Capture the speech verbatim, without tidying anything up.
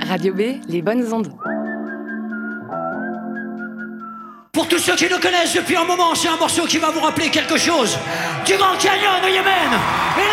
Radio B, les bonnes ondes. Pour tous ceux qui nous connaissent depuis un moment, c'est un morceau qui va vous rappeler quelque chose du Grand Canyon au Yémen. Et